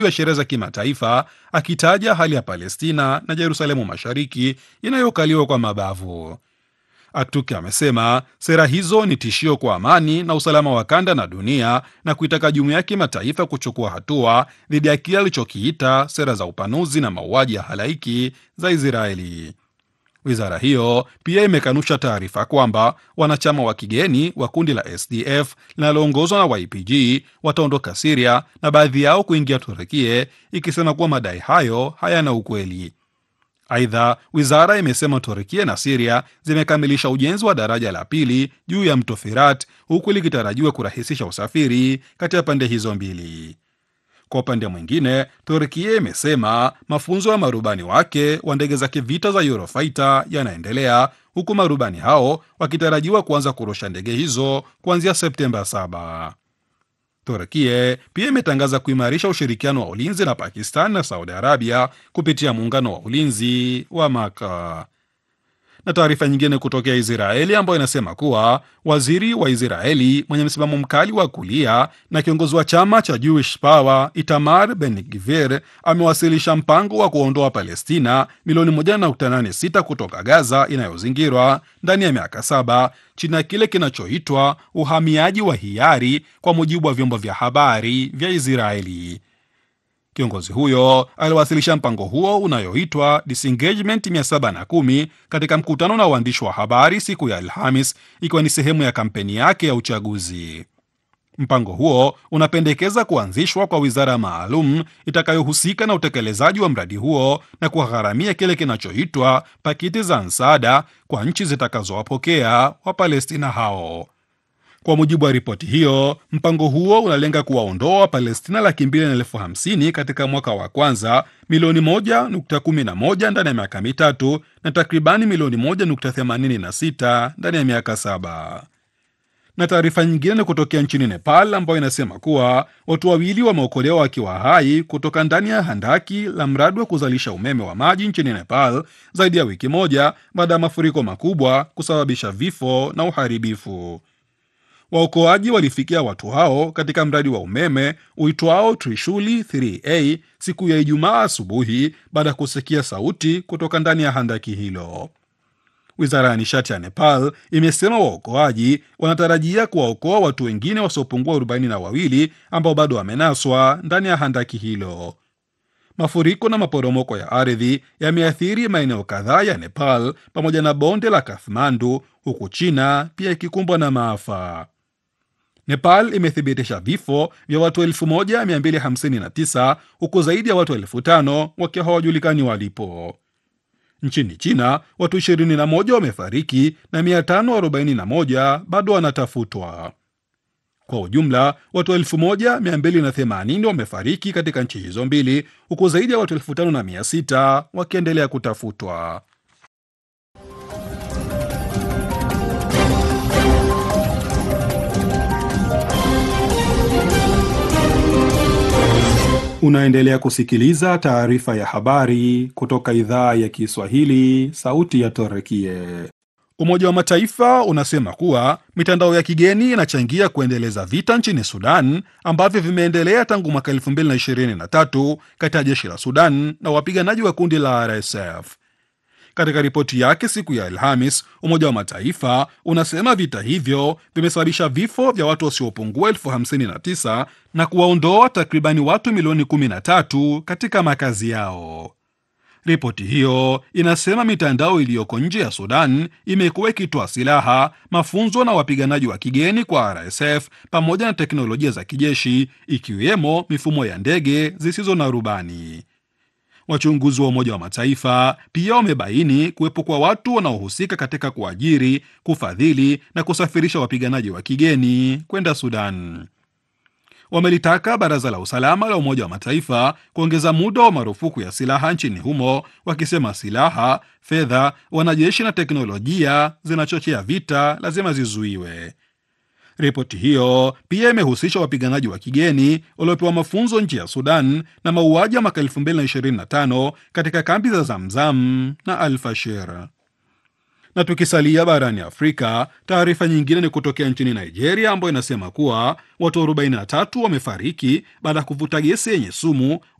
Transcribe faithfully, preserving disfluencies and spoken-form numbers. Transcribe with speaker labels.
Speaker 1: wa sheria za kimataifa, akitaja hali ya Palestina na Yerusalemu Mashariki inayokaliwa kwa mabavu. Aktuki amesema sera hizo ni tishio kwa amani na usalama wa kanda na dunia, na kuitaka jumuiya ya kimataifa kuchukua hatua dhidi ya kile alichokiita sera za upanuzi na mauaji ya halaiki za Israeli. Wizara hiyo pia imekanusha taarifa kwamba wanachama wa kigeni wa kundi la S D F linaloongozwa na Y P G wataondoka Siria na baadhi yao kuingia Turukia, ikisema kuwa madai hayo hayana ukweli. Aidha, wizara imesema Turukia na Siria zimekamilisha ujenzi wa daraja la pili juu ya mto Firat, huku likitarajiwa kurahisisha usafiri kati ya pande hizo mbili. Kwa upande mwingine, Turkia imesema mafunzo ya marubani wake wa ndege za kivita za Eurofighter yanaendelea, huku marubani hao wakitarajiwa kuanza kurusha ndege hizo kuanzia Septemba saba. Turkia pia imetangaza kuimarisha ushirikiano wa ulinzi na Pakistan na Saudi Arabia kupitia muungano wa ulinzi wa Maka. Na taarifa nyingine kutokea Israeli ambayo inasema kuwa waziri wa Israeli mwenye msimamo mkali wa kulia na kiongozi wa chama cha Jewish Power Itamar Ben-Gvir amewasilisha mpango wa kuondoa Palestina milioni moja nukta nane sita kutoka Gaza inayozingirwa ndani ya miaka saba chini ya kile kinachoitwa uhamiaji wa hiari, kwa mujibu wa vyombo vya habari vya Israeli. Kiongozi huyo aliwasilisha mpango huo unayoitwa Disengagement mia saba na kumi katika mkutano na waandishi wa habari siku ya Alhamis, ikiwa ni sehemu ya kampeni yake ya uchaguzi. Mpango huo unapendekeza kuanzishwa kwa wizara maalum itakayohusika na utekelezaji wa mradi huo na kugharamia kile kinachoitwa pakiti za msaada kwa nchi zitakazowapokea Wapalestina hao. Kwa mujibu wa ripoti hiyo, mpango huo unalenga kuwaondoa Wapalestina laki mbili na elfu hamsini katika mwaka wa kwanza, milioni moja nukta kumi na moja ndani ya miaka mitatu, na takribani milioni moja nukta themanini na sita ndani ya miaka saba. Na taarifa nyingine ni kutokea nchini Nepal ambayo inasema kuwa watu wawili wameokolewa wakiwa hai kutoka ndani ya handaki la mradi wa kuzalisha umeme wa maji nchini Nepal, zaidi ya wiki moja baada ya mafuriko makubwa kusababisha vifo na uharibifu. Waokoaji walifikia watu hao katika mradi wa umeme uitwao Trishuli three A siku ya Ijumaa asubuhi baada ya kusikia sauti kutoka ndani ya handaki hilo. Wizara ya nishati ya Nepal imesema waokoaji wanatarajia kuwaokoa watu wengine wasiopungua arobaini na wawili ambao bado wamenaswa ndani ya handaki hilo. Mafuriko na maporomoko ya ardhi yameathiri maeneo kadhaa ya Nepal pamoja na bonde la Kathmandu, huku China pia ikikumbwa na maafa. Nepal imethibitisha vifo vya watu elfu moja mia mbili hamsini na tisa huku zaidi ya watu elfu tano wakiwa hawajulikani walipo. Nchini China, watu ishirini na moja wamefariki na mia tano arobaini na moja bado wanatafutwa. Kwa ujumla, watu elfu moja mia mbili na themanini wamefariki katika nchi hizo mbili, huku zaidi ya watu elfu tano na mia sita wakiendelea kutafutwa. Unaendelea kusikiliza taarifa ya habari kutoka idhaa ya Kiswahili, Sauti ya Turkia. Umoja wa Mataifa unasema kuwa mitandao ya kigeni inachangia kuendeleza vita nchini Sudan ambavyo vimeendelea tangu mwaka elfu mbili na ishirini na tatu kati ya jeshi la Sudan na wapiganaji wa kundi la R S F. Katika ripoti yake siku ya Alhamis, Umoja wa Mataifa unasema vita hivyo vimesababisha vifo vya watu wasiopungua elfu hamsini na tisa na kuwaondoa takribani watu milioni kumi na tatu katika makazi yao. Ripoti hiyo inasema mitandao iliyoko nje ya Sudan imekuwa ikitoa silaha, mafunzo na wapiganaji wa kigeni kwa R S F pamoja na teknolojia za kijeshi, ikiwemo mifumo ya ndege zisizo na rubani. Wachunguzi wa Umoja wa Mataifa pia wamebaini kuwepo kwa watu wanaohusika katika kuajiri, kufadhili na kusafirisha wapiganaji wa kigeni kwenda Sudan. Wamelitaka Baraza la Usalama la Umoja wa Mataifa kuongeza muda wa marufuku ya silaha nchini humo, wakisema silaha, fedha, wanajeshi na teknolojia zinachochea vita lazima zizuiwe. Ripoti hiyo pia imehusisha wapiganaji wa kigeni waliopewa mafunzo nchi ya Sudan na mauaji ya mwaka elfu mbili na ishirini na tano katika kambi za Zamzam na Al-Fashir. Na tukisalia barani Afrika, taarifa nyingine ni kutokea nchini Nigeria ambayo inasema kuwa watu arobaini na tatu wamefariki baada ya kuvuta gesi yenye sumu